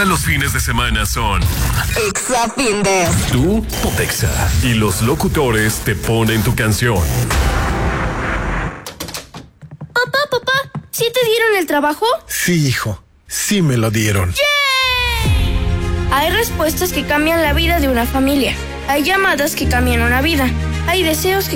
Ahora los fines de semana son Exa Fines. tú, Potexa, y los locutores te ponen tu canción. Papá, ¿sí te dieron el trabajo? Sí, hijo, sí me lo dieron. Hay respuestas que cambian la vida de una familia. Hay llamadas que cambian una vida. Hay deseos que